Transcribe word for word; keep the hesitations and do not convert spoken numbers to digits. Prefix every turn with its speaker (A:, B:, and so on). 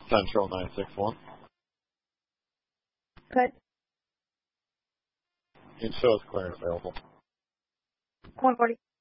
A: Central nine six one.
B: Good.
A: And show is clearance available.
B: one forty.